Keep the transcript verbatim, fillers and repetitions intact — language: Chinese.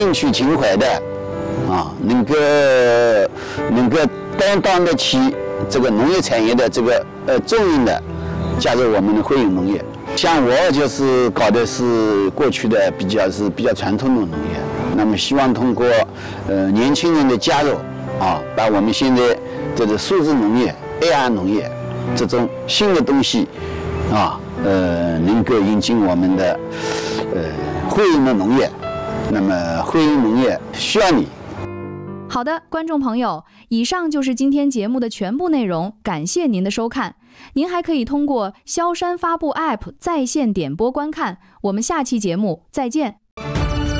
兴趣情怀的啊，能够能够担当得起这个农业产业的这个呃重任的，加入我们的汇永农业。像我就是搞的是过去的比较是比较传统的农业，那么希望通过呃年轻人的加入啊，把我们现在这个数字农业、A R 农业这种新的东西啊，呃，能够引进我们的呃汇永的农业。那么汇永农业需要你。 好的，观众朋友，以上就是今天节目的全部内容，感谢您的收看。您还可以通过萧山发布 App 在线点播观看。我们下期节目再见。